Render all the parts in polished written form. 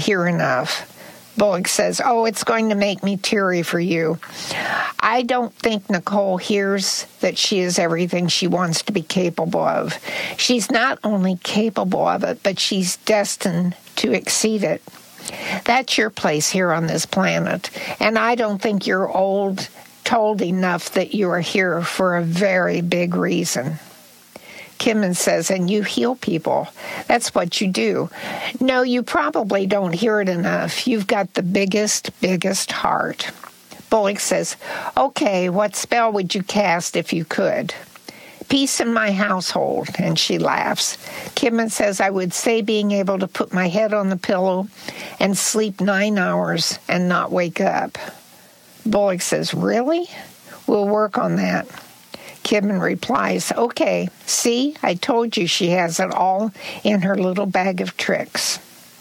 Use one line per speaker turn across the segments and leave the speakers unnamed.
hear enough. Bullock says, "Oh, it's going to make me teary for you." I don't think Nicole hears that she is everything she wants to be capable of. She's not only capable of it, but she's destined to exceed it. That's your place here on this planet, and I don't think you're told enough that you are here for a very big reason. Kidman says, "And you heal people. That's what you do." "No, you probably don't hear it enough. You've got the biggest heart." Bullock says, "Okay, what spell would you cast if you could?" "Peace in my household," and she laughs. Kidman says, "I would say being able to put my head on the pillow and sleep 9 hours and not wake up." Bullock says, "Really? We'll work on that." Kidman replies, "Okay, see, I told you she has it all in her little bag of tricks."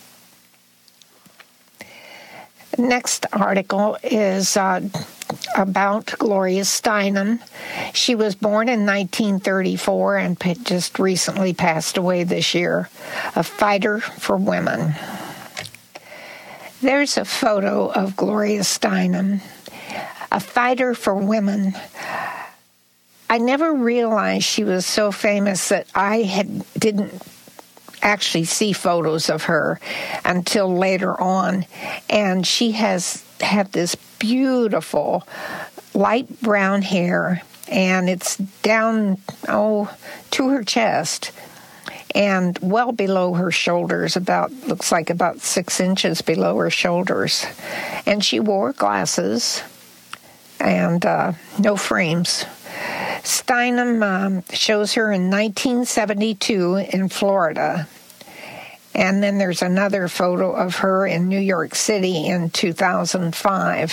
Next article is about Gloria Steinem. She was born in 1934 and just recently passed away this year, a fighter for women. There's a photo of Gloria Steinem, a fighter for women. I never realized she was so famous that I didn't actually see photos of her until later on. And she has had this beautiful light brown hair, and it's down, to her chest and well below her shoulders, looks like about 6 inches below her shoulders. And she wore glasses and no frames. Steinem shows her in 1972 in Florida. And then there's another photo of her in New York City in 2005.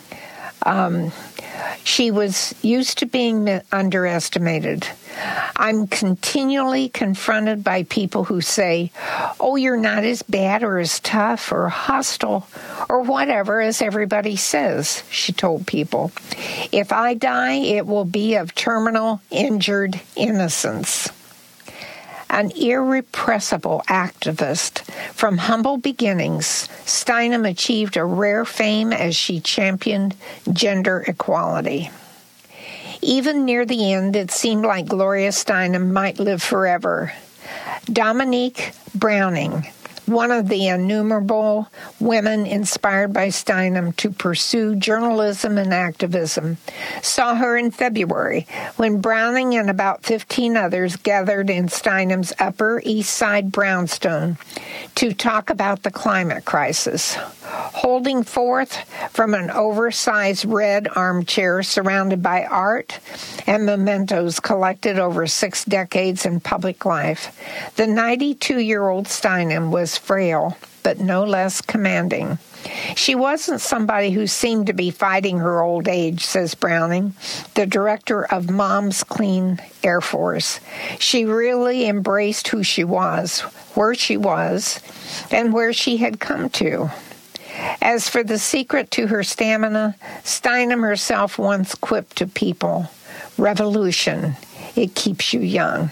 She was used to being underestimated. I'm continually confronted by people who say, "Oh, you're not as bad or as tough or hostile or whatever as everybody says," she told people. "If I die, it will be of terminal injured innocence." An irrepressible activist from humble beginnings, Steinem achieved a rare fame as she championed gender equality. Even near the end, it seemed like Gloria Steinem might live forever. Dominique Browning, one of the innumerable women inspired by Steinem to pursue journalism and activism, saw her in February when Browning and about 15 others gathered in Steinem's Upper East Side brownstone to talk about the climate crisis. Holding forth from an oversized red armchair surrounded by art and mementos collected over 6 decades in public life, the 92-year-old Steinem was frail, but no less commanding. She wasn't somebody who seemed to be fighting her old age, says Browning, the director of Moms Clean Air Force. She really embraced who she was, where she was, and where she had come to. As for the secret to her stamina, Steinem herself once quipped to people, "Revolution, it keeps you young."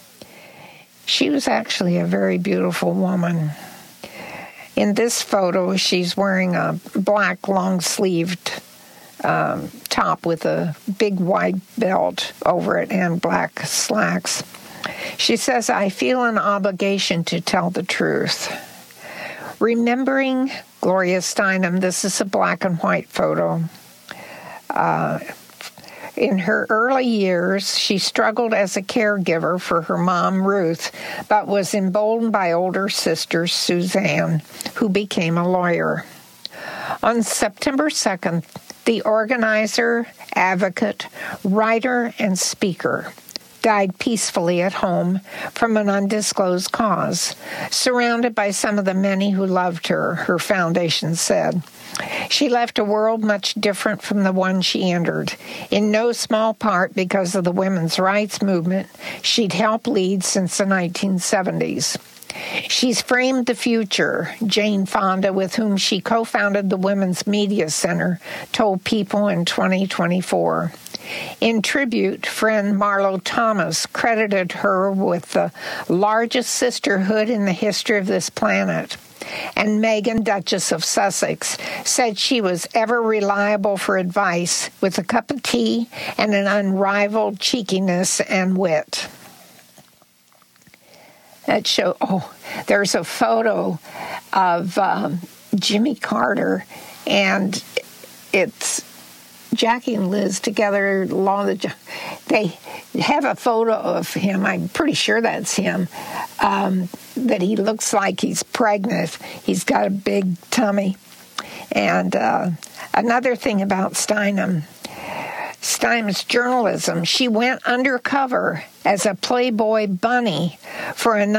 She was actually a very beautiful woman. In this photo, she's wearing a black long-sleeved top with a big wide belt over it and black slacks. She says, "I feel an obligation to tell the truth." Remembering Gloria Steinem, this is a black and white photo. In her early years, she struggled as a caregiver for her mom, Ruth, but was emboldened by older sister, Suzanne, who became a lawyer. On September 2nd, the organizer, advocate, writer, and speaker died peacefully at home from an undisclosed cause, surrounded by some of the many who loved her, her foundation said. She left a world much different from the one she entered, in no small part because of the women's rights movement she'd helped lead since the 1970s. She's framed the future, Jane Fonda, with whom she co-founded the Women's Media Center, told People in 2024. In tribute, friend Marlo Thomas credited her with the largest sisterhood in the history of this planet. and Meghan, Duchess of Sussex, said she was ever reliable for advice with a cup of tea and an unrivaled cheekiness and wit. There's a photo of Jimmy Carter, and it's Jackie and Liz together along they have a photo of him. I'm pretty sure that's him. That he looks like he's pregnant. He's got a big tummy. And another thing about Steinham's journalism, she went undercover as a Playboy bunny for a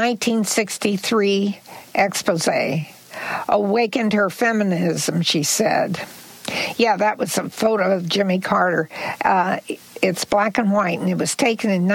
1963 expose. Awakened her feminism, she said. Yeah, that was a photo of Jimmy Carter. It's black and white, and it was taken in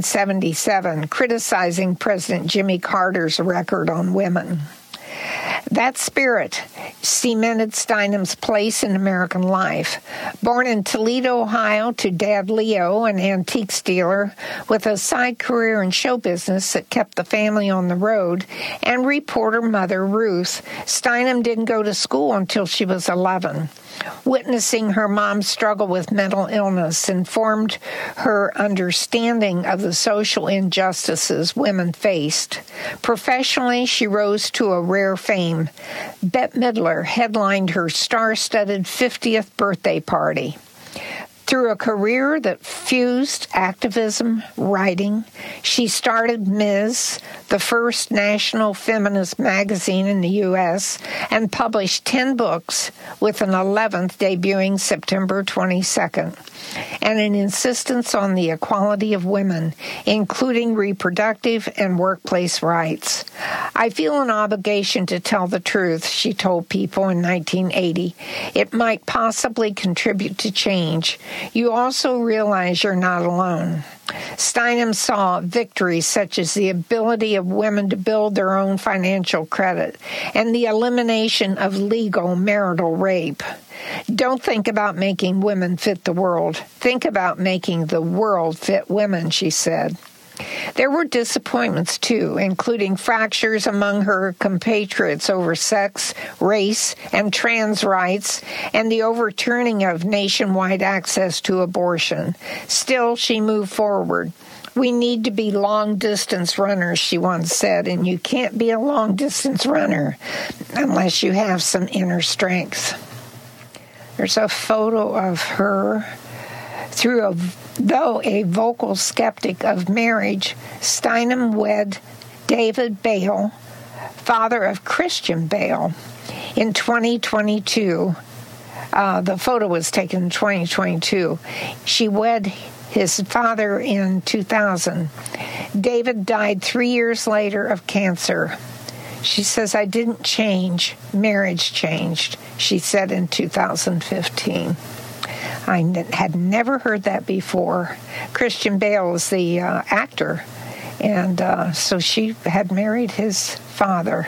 1977, criticizing President Jimmy Carter's record on women. That spirit cemented Steinham's place in American life. Born in Toledo, Ohio, to Dad Leo, an antiques dealer with a side career in show business that kept the family on the road, and reporter mother Ruth, Steinham didn't go to school until she was 11. Witnessing her mom's struggle with mental illness informed her understanding of the social injustices women faced. Professionally, she rose to a rare fame. Bette Midler headlined her star-studded 50th birthday party. Through a career that fused activism, writing, she started Ms., the first national feminist magazine in the U.S., and published 10 books, with an 11th debuting September 22nd, and an insistence on the equality of women, including reproductive and workplace rights. I feel an obligation to tell the truth, she told People in 1980. It might possibly contribute to change. You also realize you're not alone. Steinham saw victories such as the ability of women to build their own financial credit and the elimination of legal marital rape. Don't think about making women fit the world. Think about making the world fit women, she said. There were disappointments, too, including fractures among her compatriots over sex, race, and trans rights, and the overturning of nationwide access to abortion. Still, she moved forward. We need to be long-distance runners, she once said, and you can't be a long-distance runner unless you have some inner strength. There's a photo of her. Though a vocal skeptic of marriage, Steinham wed David Bale, father of Christian Bale, in 2022. The photo was taken in 2022. She wed his father in 2000. David died 3 years later of cancer. She says, I didn't change. Marriage changed, she said in 2015. I had never heard that before. Christian Bale is the actor, and so she had married his father.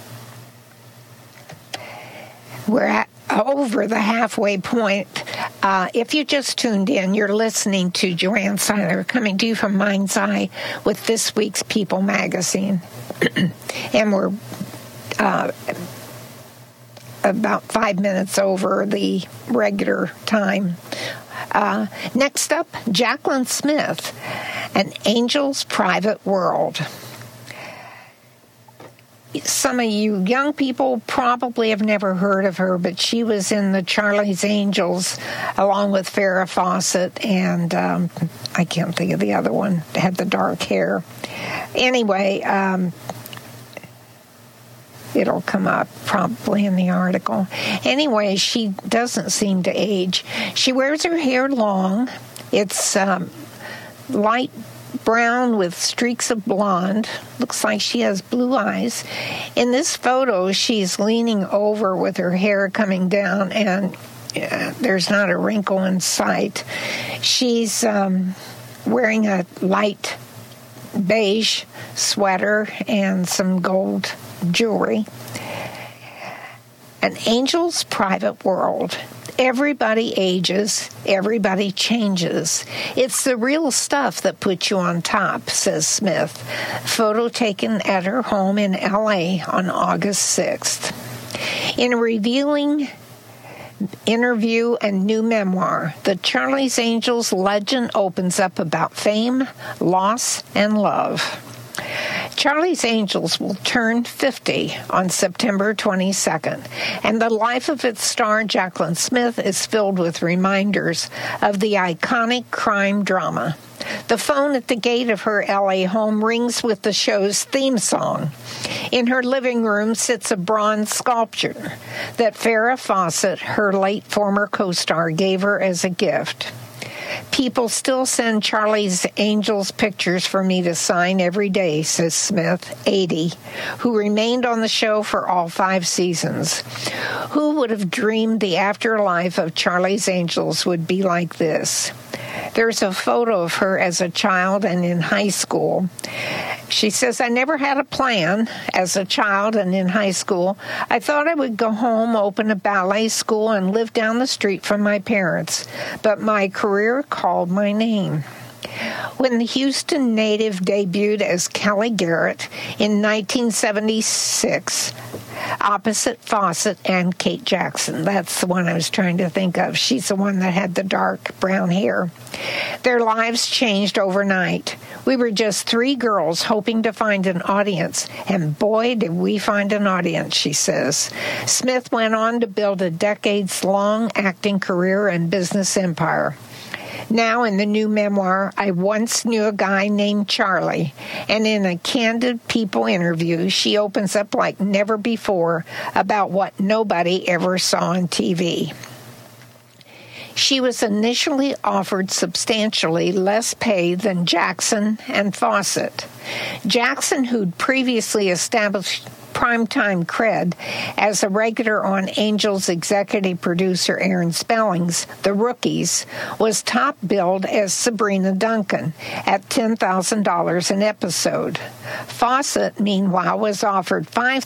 We're at over the halfway point. If you just tuned in, you're listening to Joanne Seiler, coming to you from Mind's Eye with this week's People magazine. And we're about 5 minutes over the regular time. Next up, Jaclyn Smith, An Angel's Private World. Some of you young people probably have never heard of her, but she was in the Charlie's Angels along with Farrah Fawcett, and I can't think of the other one, had the dark hair. Anyway, it'll come up probably in the article. Anyway, she doesn't seem to age. She wears her hair long. It's light brown with streaks of blonde. Looks like she has blue eyes. In this photo, she's leaning over with her hair coming down, and there's not a wrinkle in sight. She's wearing a light beige sweater and some gold jewelry. An Angel's Private World. Everybody ages, everybody changes. It's the real stuff that puts you on top, says Smith. Photo taken at her home in L.A. on August 6th. In a revealing interview and new memoir, the Charlie's Angels legend opens up about fame, loss, and love. Charlie's Angels will turn 50 on September 22nd, and the life of its star, Jaclyn Smith, is filled with reminders of the iconic crime drama. The phone at the gate of her L.A. home rings with the show's theme song. In her living room sits a bronze sculpture that Farrah Fawcett, her late former co-star, gave her as a gift. People still send Charlie's Angels pictures for me to sign every day, says Smith, 80, who remained on the show for all 5 seasons. Who would have dreamed the afterlife of Charlie's Angels would be like this? There's a photo of her as a child and in high school. She says, I never had a plan as a child and in high school. I thought I would go home, open a ballet school, and live down the street from my parents. But my career called my name. When the Houston native debuted as Kelly Garrett in 1976, opposite Fawcett and Kate Jackson. That's the one I was trying to think of. She's the one that had the dark brown hair. Their lives changed overnight. We were just 3 girls hoping to find an audience, and boy, did we find an audience, she says. Smith went on to build a decades-long acting career and business empire. Now, in the new memoir, I once knew a guy named Charlie, and in a candid People interview, she opens up like never before about what nobody ever saw on TV. She was initially offered substantially less pay than Jackson and Fawcett. Jackson, who'd previously established primetime cred as a regular on Angels executive producer Aaron Spelling's The Rookies, was top billed as Sabrina Duncan at $10,000 an episode. Fawcett, meanwhile, was offered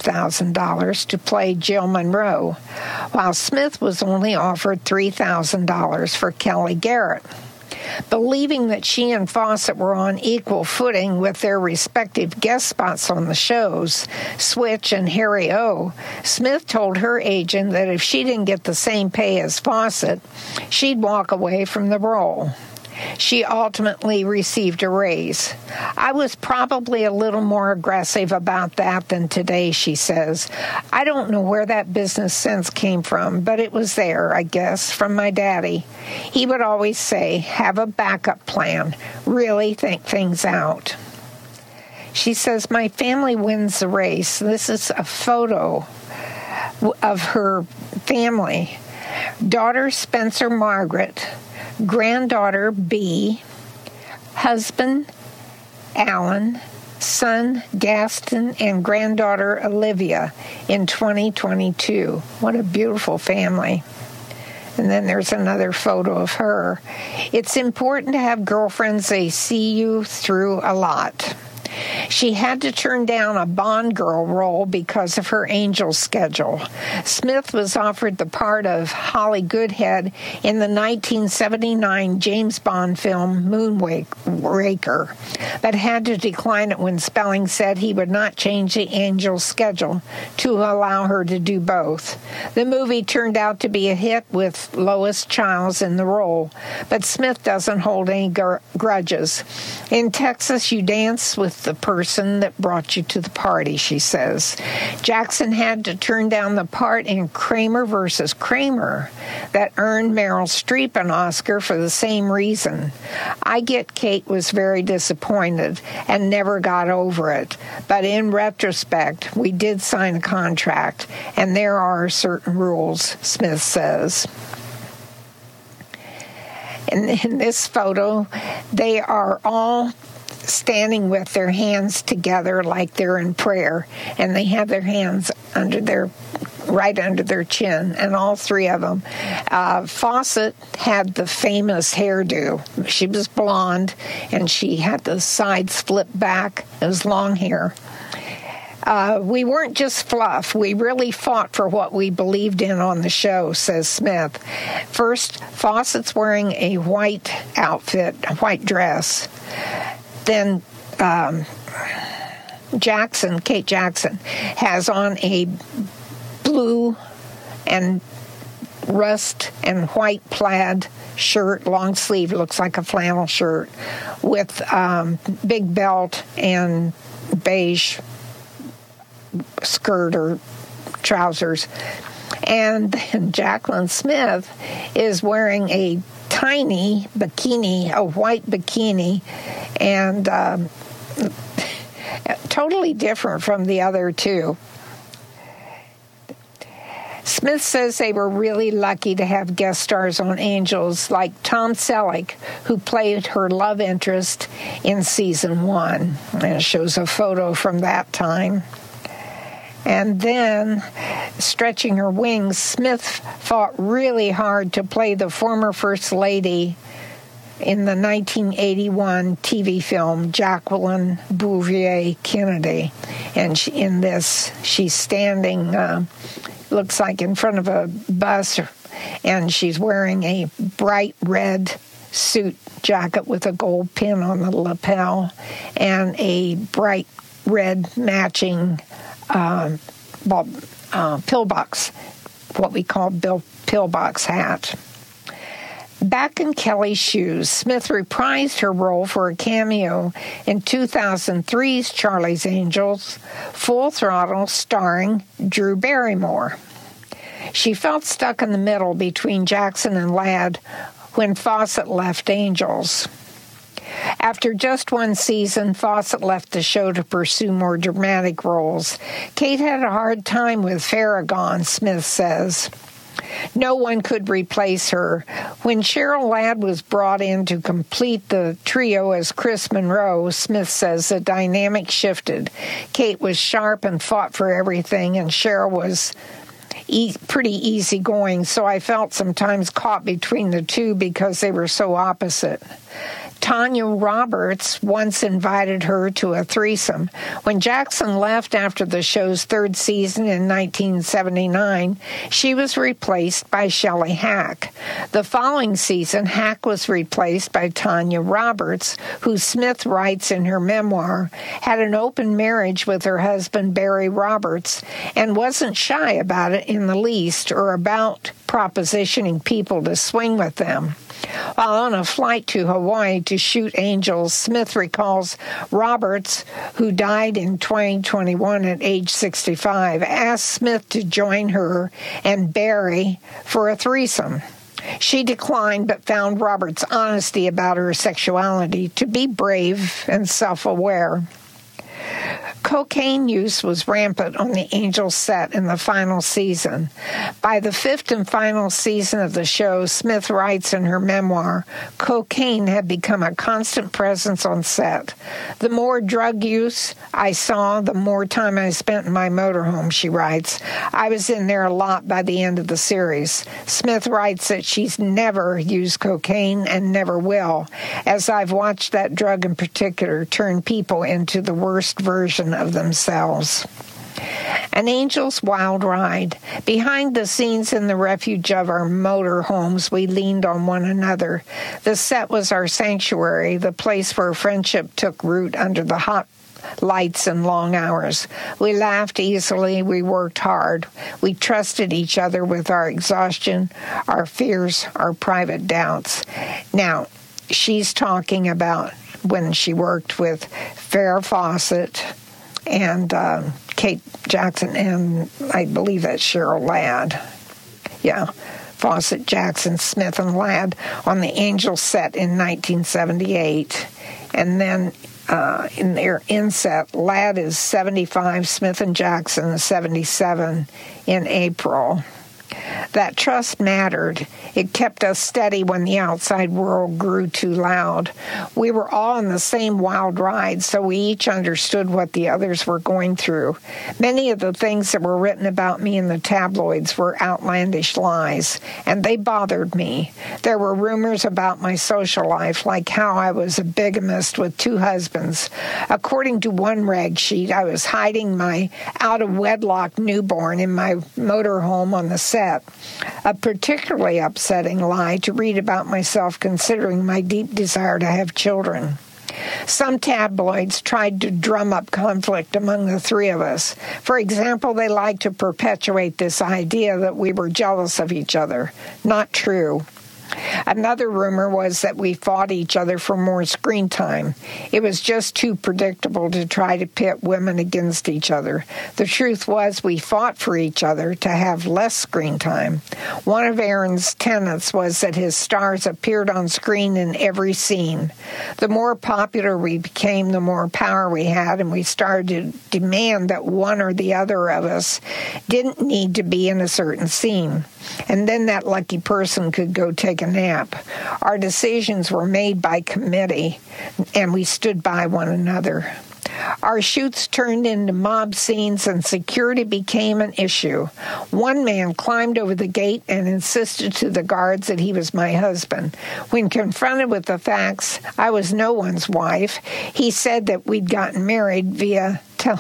$5,000 to play Jill Monroe, while Smith was only offered $3,000 for Kelly Garrett. Believing that she and Fawcett were on equal footing with their respective guest spots on the shows, Switch and Harry O., Smith told her agent that if she didn't get the same pay as Fawcett, she'd walk away from the role. She ultimately received a raise. I was probably a little more aggressive about that than today, she says. I don't know where that business sense came from, but it was there, I guess, from my daddy. He would always say, have a backup plan, really think things out. She says, my family wins the race. This is a photo of her family. Daughter Spencer Margaret, granddaughter B, husband Alan, son Gaston, and granddaughter Olivia in 2022. What a beautiful family. And then there's another photo of her. It's important to have girlfriends they see you through a lot. She had to turn down a Bond girl role because of her Angel schedule. Smith was offered the part of Holly Goodhead in the 1979 James Bond film Moonraker, but had to decline it when Spelling said he would not change the Angel schedule to allow her to do both. The movie turned out to be a hit with Lois Chiles in the role, but Smith doesn't hold any grudges. In Texas, you dance with the person that brought you to the party, she says. Jackson had to turn down the part in Kramer versus Kramer that earned Meryl Streep an Oscar for the same reason. I get Kate was very disappointed and never got over it, but in retrospect, we did sign a contract, and there are certain rules, Smith says. In this photo, they are all standing with their hands together like they're in prayer, and they have their hands right under their chin, and all 3 of them. Fawcett had the famous hairdo. She was blonde, and she had the sides flipped back. It was long hair. We weren't just fluff. We really fought for what we believed in on the show, says Smith. First, Fawcett's wearing a white outfit, a white dress. Then Kate Jackson, has on a blue and rust and white plaid shirt, long sleeve, looks like a flannel shirt, with big belt and beige skirt or trousers. And then Jaclyn Smith is wearing a tiny bikini, a white bikini, and totally different from the other two. Smith says they were really lucky to have guest stars on Angels like Tom Selleck, who played her love interest in season 1. And it shows a photo from that time. And then, stretching her wings, Smith fought really hard to play the former First Lady in the 1981 TV film Jacqueline Bouvier Kennedy. And in this, she's standing, looks like in front of a bus, and she's wearing a bright red suit jacket with a gold pin on the lapel and a bright red matching pillbox, what we call pillbox hat. Back in Kelly's shoes, Smith reprised her role for a cameo in 2003's Charlie's Angels, Full Throttle, starring Drew Barrymore. She felt stuck in the middle between Jackson and Ladd when Fawcett left Angels. After just one season, Fawcett left the show to pursue more dramatic roles. Kate had a hard time with Farragon, Smith says. No one could replace her. When Cheryl Ladd was brought in to complete the trio as Chris Monroe, Smith says the dynamic shifted. Kate was sharp and fought for everything, and Cheryl was pretty easygoing, so I felt sometimes caught between the two because they were so opposite. Tanya Roberts once invited her to a threesome. When Jackson left after the show's third season in 1979, she was replaced by Shelley Hack. The following season, Hack was replaced by Tanya Roberts, who Smith writes in her memoir, had an open marriage with her husband Barry Roberts and wasn't shy about it in the least or about propositioning people to swing with them. While on a flight to Hawaii to shoot Angels, Smith recalls Roberts, who died in 2021 at age 65, asked Smith to join her and Barry for a threesome. She declined, but found Roberts' honesty about her sexuality to be brave and self-aware. Cocaine use was rampant on the Angels set in the final season. By the fifth and final season of the show, Smith writes in her memoir, cocaine had become a constant presence on set. The more drug use I saw, the more time I spent in my motorhome, she writes. I was in there a lot by the end of the series. Smith writes that she's never used cocaine and never will, as I've watched that drug in particular turn people into the worst version of themselves. An Angel's wild ride. Behind the scenes in the refuge of our motor homes, we leaned on one another. The set was our sanctuary, the place where friendship took root under the hot lights and long hours. We laughed easily. We worked hard. We trusted each other with our exhaustion, our fears, our private doubts. Now, she's talking about when she worked with Farrah Fawcett and Kate Jackson, and I believe that's Cheryl Ladd. Yeah, Fawcett, Jackson, Smith, and Ladd on the Angels set in 1978. And then in their inset, Ladd is 75, Smith and Jackson is 77 in April. That trust mattered. It kept us steady when the outside world grew too loud. We were all in the same wild ride, so we each understood what the others were going through. Many of the things that were written about me in the tabloids were outlandish lies, and they bothered me. There were rumors about my social life, like how I was a bigamist with 2 husbands. According to one rag sheet, I was hiding my out-of-wedlock newborn in my motorhome on the set. A particularly upsetting lie to read about myself, considering my deep desire to have children. Some tabloids tried to drum up conflict among the 3 of us. For example, they liked to perpetuate this idea that we were jealous of each other. Not true. Another rumor was that we fought each other for more screen time. It was just too predictable to try to pit women against each other. The truth was we fought for each other to have less screen time. One of Aaron's tenets was that his stars appeared on screen in every scene. The more popular we became, the more power we had, and we started to demand that one or the other of us didn't need to be in a certain scene. And then that lucky person could go take a nap. Our decisions were made by committee, and we stood by one another. Our shoots turned into mob scenes, and security became an issue. One man climbed over the gate and insisted to the guards that he was my husband. When confronted with the facts, I was no one's wife. He said that we'd gotten married via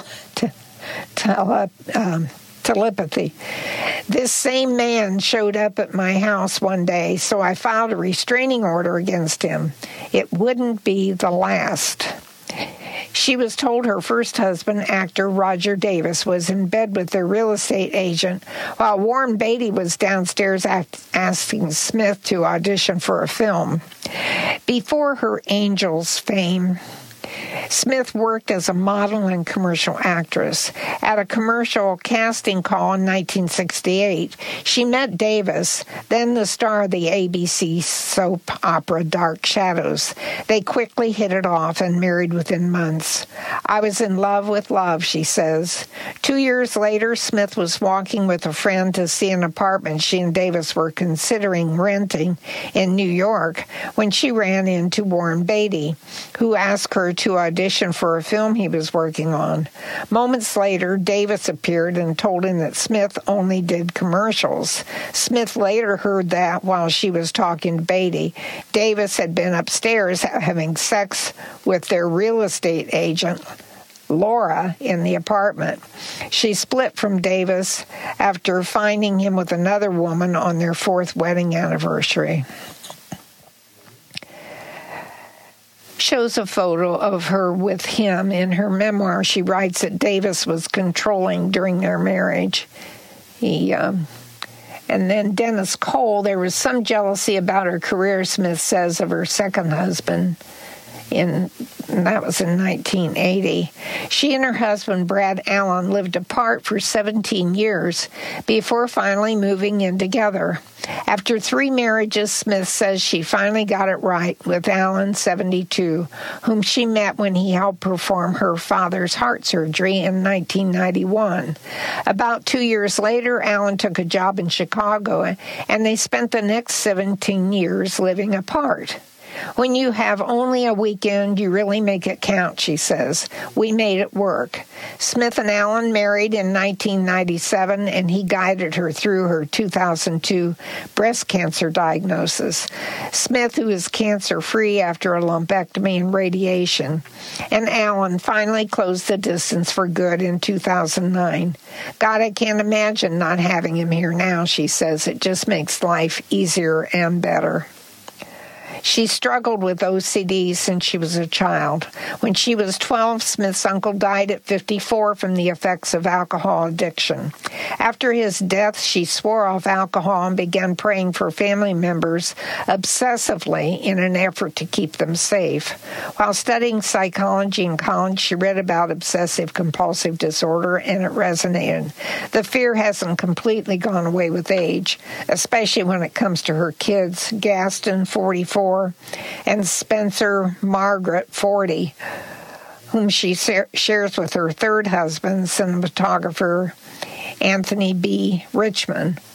telepathy. This same man showed up at my house one day, so I filed a restraining order against him. It wouldn't be the last. She was told her first husband, actor Roger Davis, was in bed with their real estate agent, while Warren Beatty was downstairs asking Smith to audition for a film. Before her Angels fame, Smith worked as a model and commercial actress. At a commercial casting call in 1968, she met Davis, then the star of the ABC soap opera Dark Shadows. They quickly hit it off and married within months. I was in love with love, she says. 2 years later, Smith was walking with a friend to see an apartment she and Davis were considering renting in New York when she ran into Warren Beatty, who asked her to audition for a film he was working on. Moments later, Davis appeared and told him that Smith only did commercials. Smith later heard that while she was talking to Beatty, Davis had been upstairs having sex with their real estate agent, Laura, in the apartment. She split from Davis after finding him with another woman on their 4th wedding anniversary. Shows a photo of her with him. In her memoir, she writes that Davis was controlling during their marriage. And then Dennis Cole, there was some jealousy about her career, Smith says, of her second husband. That was in 1980. She and her husband, Brad Allen, lived apart for 17 years before finally moving in together. After 3 marriages, Smith says she finally got it right with Allen, 72, whom she met when he helped perform her father's heart surgery in 1991. About 2 years later, Allen took a job in Chicago, and they spent the next 17 years living apart. When you have only a weekend, you really make it count, she says. We made it work. Smith and Allen married in 1997, and he guided her through her 2002 breast cancer diagnosis. Smith, who is cancer-free after a lumpectomy and radiation, and Allen finally closed the distance for good in 2009. God, I can't imagine not having him here now, she says. It just makes life easier and better. She struggled with OCD since she was a child. When she was 12, Smith's uncle died at 54 from the effects of alcohol addiction. After his death, she swore off alcohol and began praying for family members obsessively in an effort to keep them safe. While studying psychology in college, she read about obsessive-compulsive disorder, and it resonated. The fear hasn't completely gone away with age, especially when it comes to her kids, Gaston, 44, and Spencer Margaret, 40, whom she shares with her third husband, cinematographer Anthony B. Richmond.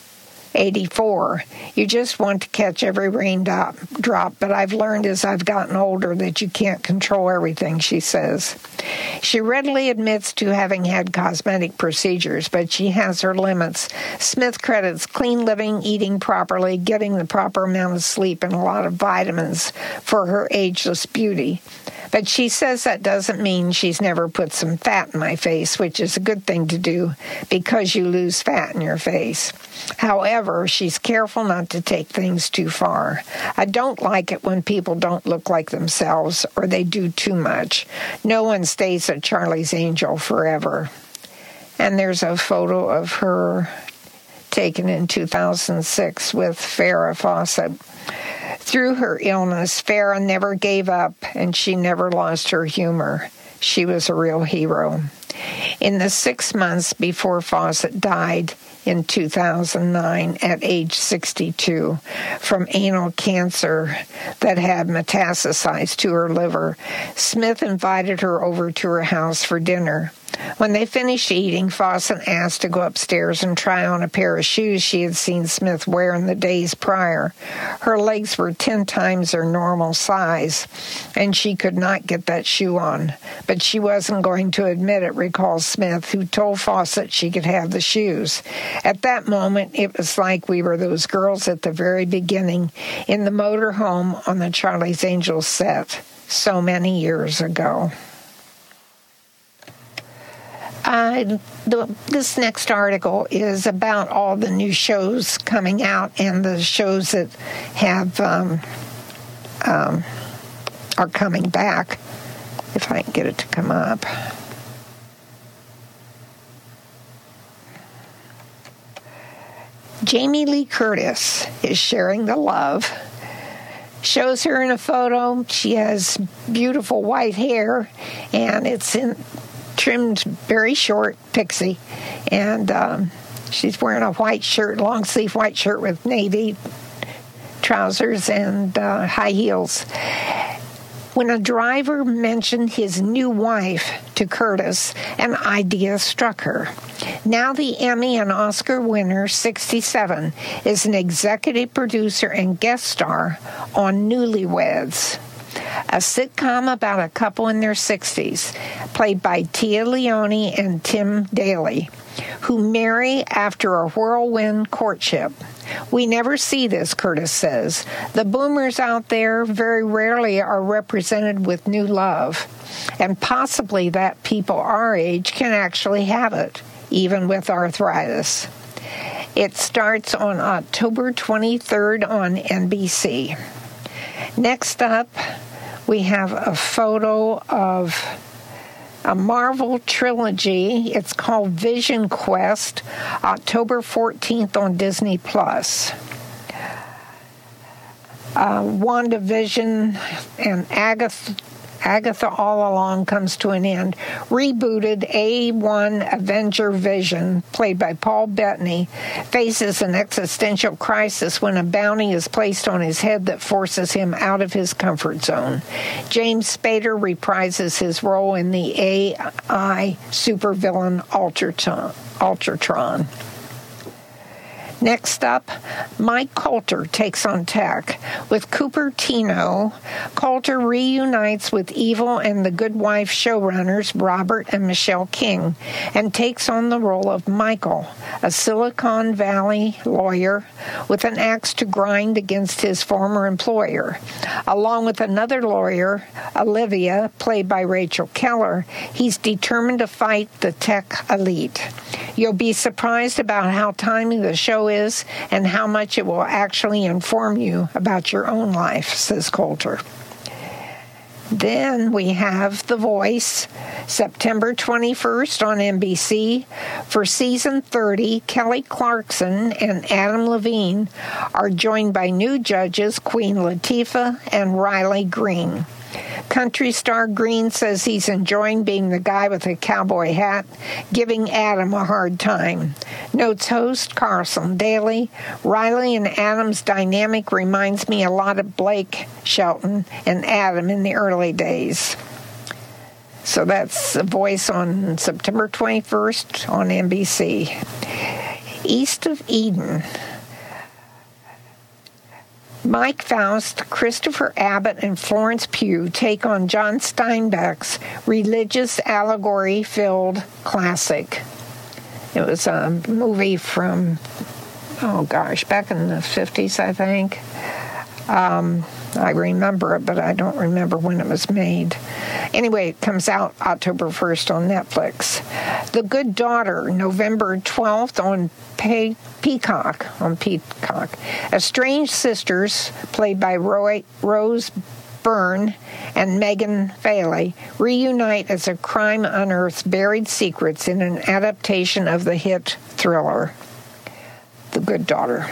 84. You just want to catch every raindrop, but I've learned as I've gotten older that you can't control everything, she says. She readily admits to having had cosmetic procedures, but she has her limits. Smith credits clean living, eating properly, getting the proper amount of sleep, and a lot of vitamins for her ageless beauty. But she says that doesn't mean she's never put some fat in my face, which is a good thing to do because you lose fat in your face. However, she's careful not to take things too far. I don't like it when people don't look like themselves or they do too much. No one stays a Charlie's Angel forever. And there's a photo of her taken in 2006 with Farrah Fawcett. Through her illness, Farrah never gave up, and she never lost her humor. She was a real hero. In the 6 months before Fawcett died in 2009 at age 62 from anal cancer that had metastasized to her liver, Smith invited her over to her house for dinner. When they finished eating, Fawcett asked to go upstairs and try on a pair of shoes she had seen Smith wear in the days prior. Her legs were 10 times her normal size, and she could not get that shoe on. But she wasn't going to admit it, recalls Smith, who told Fawcett she could have the shoes. At that moment, it was like we were those girls at the very beginning in the motor home on the Charlie's Angels set so many years ago. This next article is about all the new shows coming out and the shows that have are coming back. If I can get it to come up. Jamie Lee Curtis is sharing the love. Shows her in a photo. She has beautiful white hair, and it's trimmed very short, pixie, and she's wearing a white shirt, long sleeve white shirt with navy trousers and high heels. When a driver mentioned his new wife to Curtis, an idea struck her. Now the Emmy and Oscar winner, 67, is an executive producer and guest star on Newlyweds, a sitcom about a couple in their 60s, played by Tia Leone and Tim Daly, who marry after a whirlwind courtship. We never see this, Curtis says. The boomers out there very rarely are represented with new love, and possibly that people our age can actually have it, even with arthritis. It starts on October 23rd on NBC. Next up, we have a photo of a Marvel trilogy. It's called Vision Quest, October 14th on Disney+. WandaVision and Agatha All Along comes to an end. Rebooted A1 Avenger Vision, played by Paul Bettany, faces an existential crisis when a bounty is placed on his head that forces him out of his comfort zone. James Spader reprises his role in the AI supervillain Ultratron. Next up, Mike Colter takes on tech. With Cupertino, Colter reunites with Evil and the Good Wife showrunners Robert and Michelle King and takes on the role of Michael, a Silicon Valley lawyer with an axe to grind against his former employer. Along with another lawyer, Olivia, played by Rachel Keller, he's determined to fight the tech elite. You'll be surprised about how timely the show is and how much it will actually inform you about your own life, says Colter. Then we have The Voice, September 21st on NBC. For season 30, Kelly Clarkson and Adam Levine are joined by new judges Queen Latifah and Riley Green. Country star Green says he's enjoying being the guy with a cowboy hat, giving Adam a hard time. Notes host Carson Daly, Riley and Adam's dynamic reminds me a lot of Blake Shelton and Adam in the early days. So that's The Voice on September 21st on NBC. East of Eden. Mike Faust, Christopher Abbott, and Florence Pugh take on John Steinbeck's religious allegory-filled classic. It was a movie from, back in the 50s, I think. I remember it, but I don't remember when it was made. Anyway, it comes out October 1st on Netflix. The Good Daughter, November 12th on Peacock. Estranged sisters, played by Rose Byrne and Megan Fairley, reunite as a crime unearths buried secrets in an adaptation of the hit thriller, The Good Daughter.